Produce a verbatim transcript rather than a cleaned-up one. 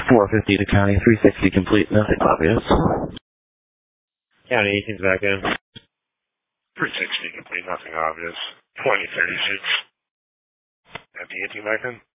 four fifty to county, three sixty complete, nothing obvious. County eighteen's back in. three sixty complete, nothing obvious. twenty thirty-six. Empty eighteen back in.